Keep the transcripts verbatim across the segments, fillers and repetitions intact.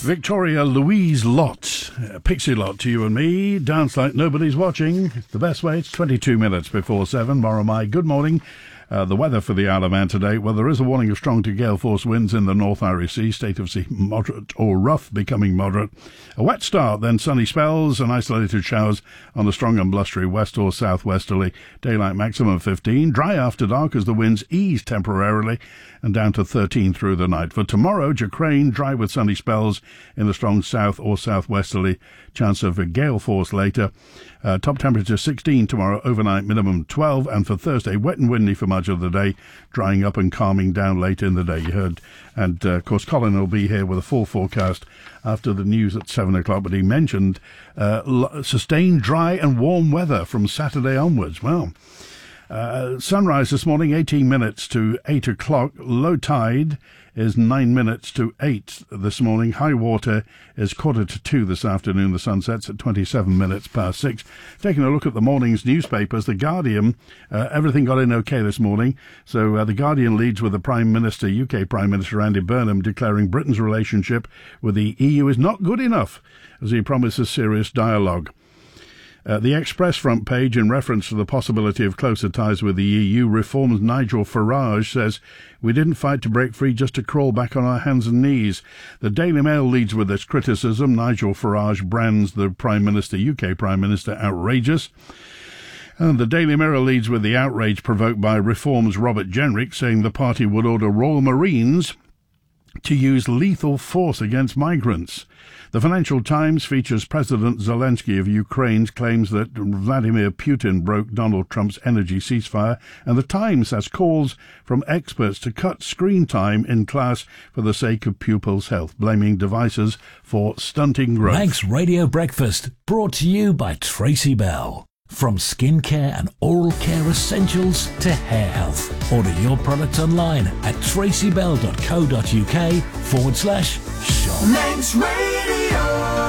Victoria Louise Lott, uh, Pixie Lott to you and me, dance like nobody's watching. The best way, it's twenty-two minutes before seven. Moromai, good morning. Uh, the weather for the Isle of Man today, well, there is a warning of strong to gale force winds in the North Irish Sea, state of sea moderate or rough, becoming moderate. A wet start, then sunny spells and isolated showers on the strong and blustery west or southwesterly. Daylight maximum fifteen. Dry after dark as the winds ease temporarily and down to thirteen through the night. For tomorrow, Jacrain, dry with sunny spells in the strong south or southwesterly. Chance of a gale force later. Uh, top temperature sixteen tomorrow, overnight minimum twelve. And for Thursday, wet and windy for much of the day, drying up and calming down later in the day, you heard. And, uh, of course, Colin will be here with a full forecast after the news at seven o'clock. But he mentioned uh, l- sustained dry and warm weather from Saturday onwards. Well, uh, sunrise this morning, eighteen minutes to eight o'clock. Low tide is nine minutes to eight this morning. High water is quarter to two this afternoon. The sun sets at twenty-seven minutes past six. Taking a look at the morning's newspapers, The Guardian, uh, everything got in okay this morning. So uh, The Guardian leads with the Prime Minister, U K Prime Minister Andy Burnham, declaring Britain's relationship with the E U is not good enough, as he promises serious dialogue. Uh, the Express front page, in reference to the possibility of closer ties with the E U, Reform's Nigel Farage says, "We didn't fight to break free just to crawl back on our hands and knees." The Daily Mail leads with this criticism. Nigel Farage brands the Prime Minister, U K Prime Minister, outrageous. And the Daily Mirror leads with the outrage provoked by Reform's Robert Jenrick, saying the party would order Royal Marines to use lethal force against migrants. The Financial Times features President Zelensky of Ukraine's claims that Vladimir Putin broke Donald Trump's energy ceasefire, and The Times has calls from experts to cut screen time in class for the sake of pupils' health, blaming devices for stunting growth. Manx Radio Breakfast, brought to you by Tracy Bell. From skincare and oral care essentials to hair health. Order your products online at tracybell.co.uk forward slash shop. Manx Radio.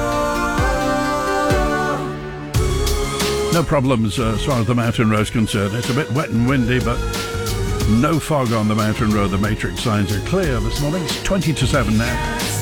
No problems uh, as far as the mountain road's concerned. It's a bit wet and windy, but no fog on the mountain road. The matrix signs are clear this morning. It's twenty to seven now.